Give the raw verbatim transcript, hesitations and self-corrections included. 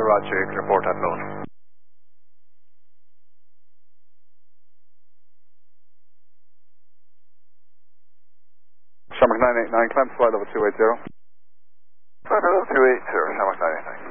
roger, you can report on load. Shamrock nine eight nine, climb to flight level two eight zero. Flight level two eight zero, Shamrock nine eight nine.